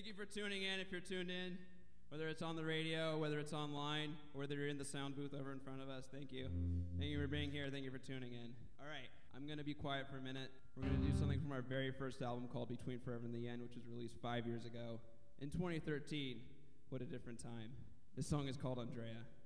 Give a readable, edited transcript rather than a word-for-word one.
Thank you for tuning in if you're tuned in, whether it's on the radio, whether it's online, or whether you're in the sound booth over in front of us. Thank you. Thank you for being here. Thank you for tuning in. All right, I'm going to be quiet for a minute. We're going to do something from our very first album called Between Forever and the End, which was released 5 years ago. In 2013, what a different time. This song is called Andrea.